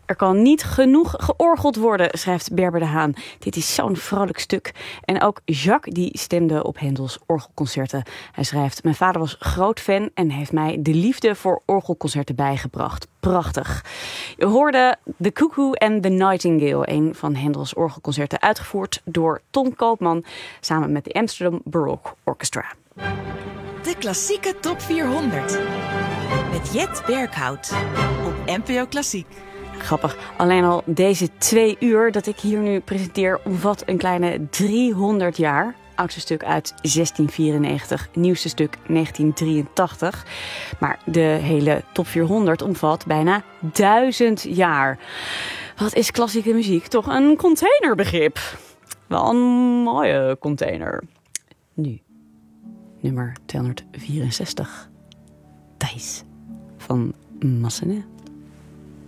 Er kan niet genoeg georgeld worden, schrijft Berber de Haan. Dit is zo'n vrolijk stuk. En ook Jacques die stemde op Hendels orgelconcerten. Hij schrijft: mijn vader was groot fan en heeft mij de liefde voor orgelconcerten bijgebracht. Prachtig. Je hoorde The Cuckoo and the Nightingale, een van Hendels orgelconcerten, uitgevoerd door Ton Koopman samen met de Amsterdam Baroque Orchestra. De klassieke top 400 met Jet Berghout op NPO Klassiek. Grappig, alleen al deze 2 uur dat ik hier nu presenteer omvat een kleine 300 jaar. Oudste stuk uit 1694, nieuwste stuk 1983. Maar de hele top 400 omvat bijna 1000 jaar. Wat is klassieke muziek toch een containerbegrip? Wel een mooie container. Nu, nummer 264. Thijs van Massenet.